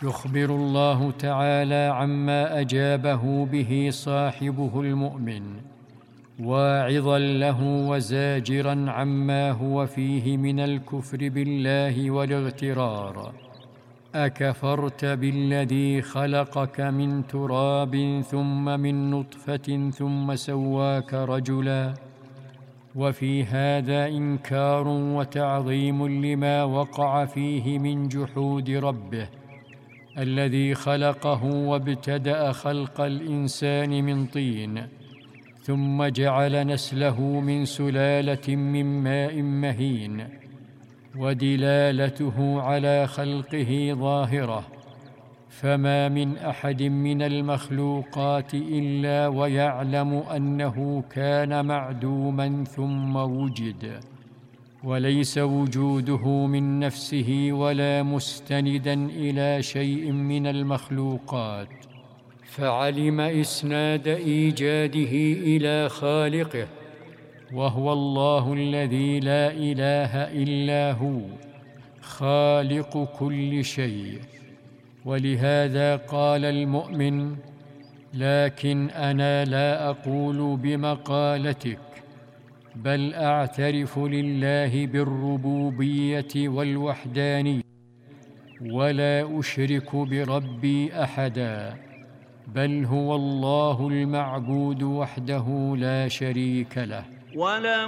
يخبر الله تعالى عما أجابه به صاحبه المؤمن، واعظا له وزاجرا عما هو فيه من الكفر بالله والاغترار. أكفرت بالذي خلقك من تراب ثم من نطفة ثم سواك رجلا؟ وفي هذا إنكار وتعظيم لما وقع فيه من جحود ربه الذي خلقه وابتدأ خلق الإنسان من طين، ثم جعل نسله من سلالة من ماء مهين، ودلالته على خلقه ظاهرة. فما من أحد من المخلوقات إلا ويعلم أنه كان معدوما ثم وجد، وليس وجوده من نفسه ولا مستندا إلى شيء من المخلوقات، فعلم إسناد إيجاده إلى خالقه، وهو الله الذي لا إله إلا هو خالق كل شيء. ولهذا قال المؤمن: لكن أنا لا أقول بمقالتك، بل أعترف لله بالربوبية والوحدانية، ولا أشرك بربي أحدا، بل هو الله المعبود وحده لا شريك له.